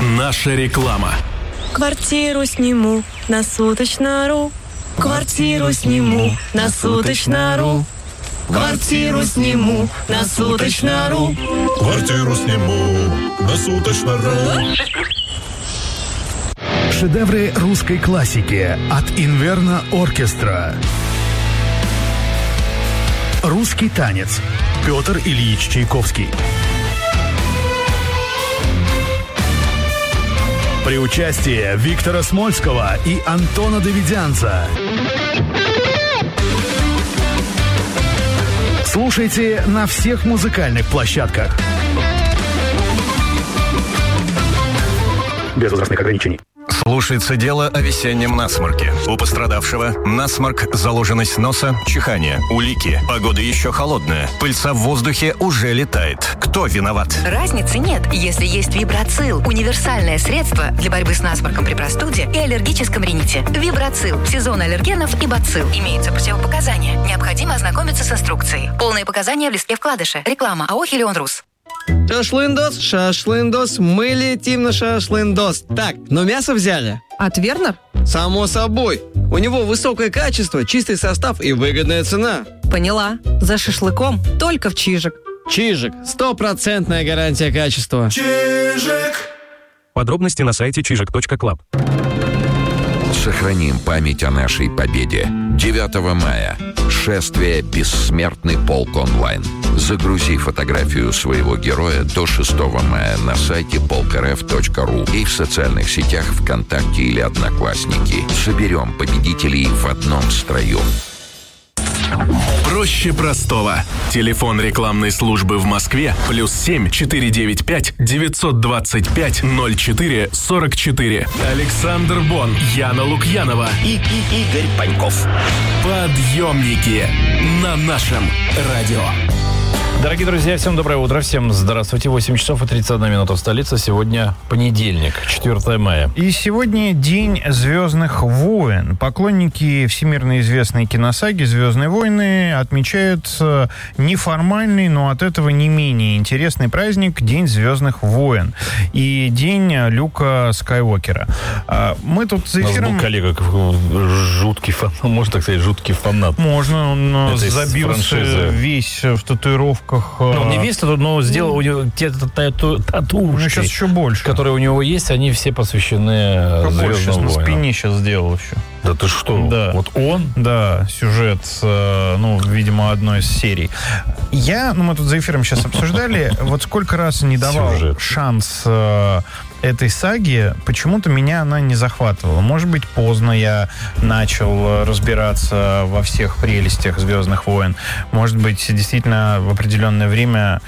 Наша реклама. Квартиру сниму на суточно.ру. Квартиру сниму на суточно.ру. Квартиру сниму на суточно.ру. Квартиру сниму на суточно.ру. Шедевры русской классики от Инверно Оркестра. Русский танец. Петр Ильич Чайковский. При участии Виктора Смольского и Антона Давидянца. Слушайте на всех музыкальных площадках. Без возрастных ограничений. Слушается дело о весеннем насморке. У пострадавшего насморк, заложенность носа, чихание, улики. Погода еще холодная. Пыльца в воздухе уже летает. Кто виноват? Разницы нет, если есть Вибрацил. Универсальное средство для борьбы с насморком при простуде и аллергическом рините. Вибрацил. Сезон аллергенов и бацилл. Имеются противопоказания. Необходимо ознакомиться с инструкцией. Полные показания в листке вкладыша. Реклама АО «Хелион-Рус». Шашлындос, мы летим на шашлындос. Так, но мясо взяли? От Вернер? Само собой. У него высокое качество, чистый состав и выгодная цена. Поняла. За шашлыком только в Чижик. Чижик. 100% гарантия качества. Чижик. Подробности на сайте чижик.клаб. Сохраним память о нашей победе. 9 мая. Шествие «Бессмертный полк онлайн». Загрузи фотографию своего героя до 6 мая на сайте polkrf.ru и в социальных сетях ВКонтакте или Одноклассники. Соберем победителей в одном строю. Проще простого. Телефон рекламной службы в Москве +7 495 925 04 44. Александр Бон, Яна Лукьянова и Игорь Паньков. Подъемники на нашем радио. Дорогие друзья, всем доброе утро, всем здравствуйте. 8 часов и 31 минута в столице. Сегодня понедельник, 4 мая. И сегодня День Звездных войн. Поклонники всемирно известной киносаги «Звездные войны» отмечают неформальный, но от этого не менее интересный праздник День Звездных войн и День Люка Скайуокера. Мы тут за эфиром... У нас был коллега, жуткий фанат, можно так сказать, жуткий фанат. Можно, он забился весь в татуировках. Он не весь, но сделал у него те татушки, сейчас еще больше, которые у него есть, они все посвящены «Звездным войнам». На спине сейчас сделал еще. Да ты что? Да. Вот он? Да, сюжет, видимо, одной из серий. Мы тут за эфиром сейчас обсуждали, вот сколько раз не давал шанс этой саги, почему-то меня она не захватывала. Может быть, поздно я начал разбираться во всех прелестях «Звездных войн». Может быть, действительно, в определенное время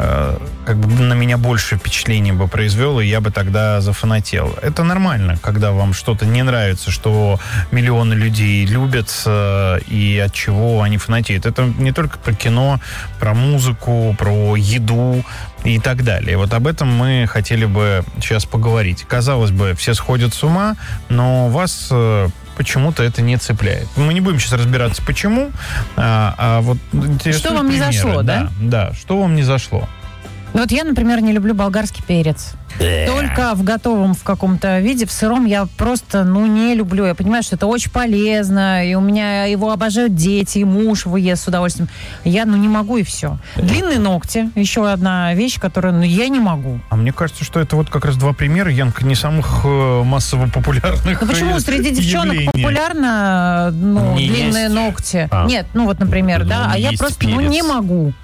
на меня больше впечатлений бы произвел, и я бы тогда зафанател. Это нормально, когда вам что-то не нравится, что миллионы людей любят, и от чего они фанатеют. Это не только про кино, про музыку, про еду и так далее. Вот об этом мы хотели бы сейчас поговорить. Казалось бы, все сходят с ума, но вас почему-то это не цепляет. Мы не будем сейчас разбираться, почему, вот что вам не зашло, да? Да, что вам не зашло? Вот я, например, не люблю болгарский перец. Только в готовом в каком-то виде, в сыром я просто, не люблю. Я понимаю, что это очень полезно, и у меня его обожают дети, и муж его ест с удовольствием. Я, не могу, и все. Длинные ногти, еще одна вещь, которую, я не могу. А мне кажется, что это вот как раз два примера, Янка, не самых массово популярных. Почему среди девчонок популярно, длинные ногти? Нет, например, а я просто, не могу.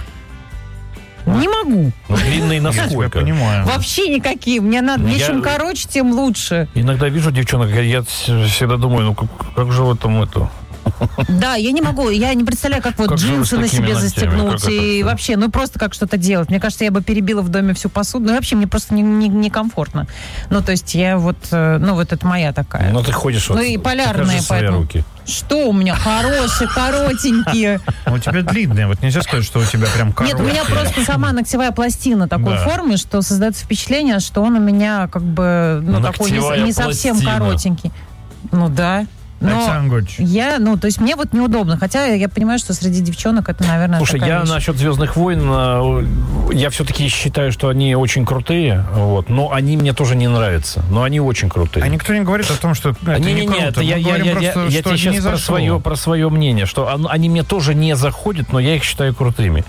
Не могу. Длинные насколько? Я понимаю. Вообще никакие. Мне надо, чем короче, тем лучше. Иногда вижу девчонок, я всегда думаю, как же в этом это... Да, я не могу, я не представляю, как джинсы на себе застегнуть и вообще, просто как что-то делать. Мне кажется, я бы перебила в доме всю посуду, вообще мне просто некомфортно. То есть я вот это моя такая. Ты ходишь и полярная, поэтому. Руки. Что у меня хорошие, коротенькие. У тебя длинные, вот нельзя сказать, что у тебя прям короткие. Нет, у меня просто сама ногтевая пластина такой формы, что создается впечатление, что он у меня такой не совсем коротенький. Да. Но я, то есть мне вот неудобно. Хотя я понимаю, что среди девчонок это, наверное, Слушай, я вещь. насчет «Звездных войн», я все-таки считаю, что они очень крутые, вот, но они мне тоже не нравятся. Но они очень крутые. А никто не говорит о том, что это не круто. Я тебе сейчас про свое мнение, что они мне тоже не заходят, но я их считаю крутыми.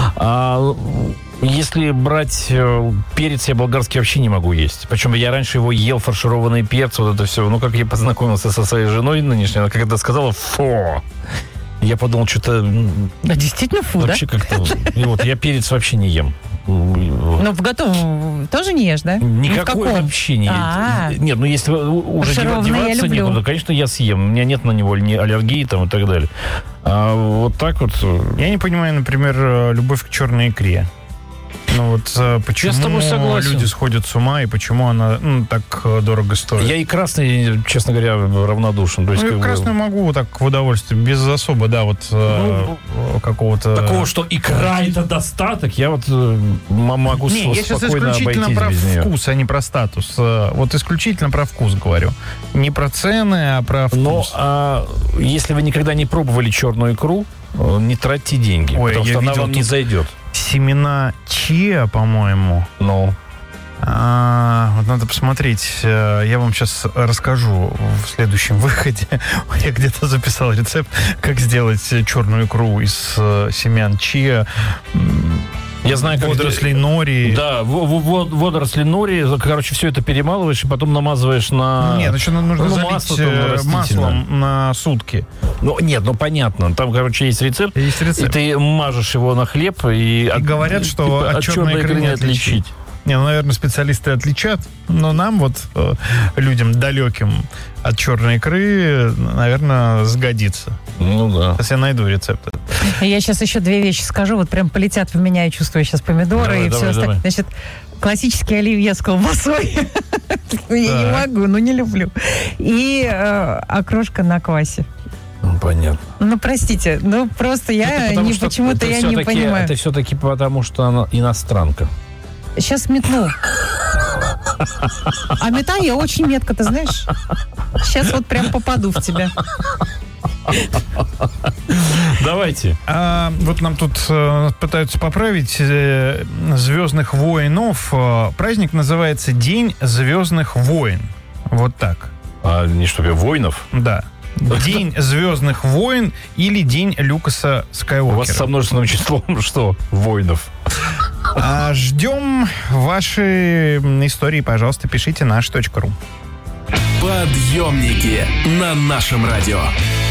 Если брать перец, я болгарский вообще не могу есть. Причем я раньше его ел, фаршированный перец, вот это все. Ну, как я познакомился со своей женой нынешней, она когда сказала «фу», я подумал, что-то... Да, действительно фу, вообще да? как-то... И вот я перец вообще не ем. Но в готовом тоже не ешь, да? Никакой вообще не ем. Нет, если уже деваться некуда, конечно, я съем. У меня нет на него ни аллергии там и так далее. А вот так вот... Я не понимаю, например, любовь к черной икре. Ну вот почему люди сходят с ума и почему она так дорого стоит? Я и красный, честно говоря, равнодушен. То есть, и красный могу так в удовольствие, без особо, да, вот какого-то... Такого, что икра это достаток, я вот могу спокойно обойтись без нее. Я сейчас исключительно про вкус, а не про статус. Вот исключительно про вкус говорю. Не про цены, а про вкус. Но если вы никогда не пробовали черную икру, не тратьте деньги, потому что она вам не зайдет. Семена чиа, по-моему. Ну. Вот надо посмотреть. Я вам сейчас расскажу в следующем выходе. Я где-то записал рецепт, как сделать черную икру из семян чиа. Я знаю, как водоросли нори. Да, водоросли нори. Короче, все это перемалываешь и потом намазываешь на... Нет, еще нужно залить маслом на сутки. Нет, понятно. Там, короче, есть рецепт. И ты мажешь его на хлеб. И говорят, что от черной икры не отличить. Наверное, специалисты отличат, но нам, вот, людям далеким от черной икры, наверное, сгодится. Ну да. Сейчас я найду рецепт. Я сейчас еще две вещи скажу, вот прям полетят в меня, я чувствую сейчас помидоры и все остальное. Значит, классический оливье с колбасой. Я не могу, не люблю. И окрошка на квасе. Понятно. Простите, просто я почему-то я не понимаю. Это все-таки потому, что она иностранка. Сейчас метну. А метаю я очень метко, ты знаешь? Сейчас вот прям попаду в тебя. Давайте. Вот нам тут пытаются поправить «Звездных воинов». Праздник называется «День Звездных войн». Вот так. А не что, воинов? Да. День Звездных войн или День Люкаса Скайуокера. У вас со множественным числом что? Воинов. Ждем ваши истории, пожалуйста, пишите наш .ру. Подъемники на нашем радио.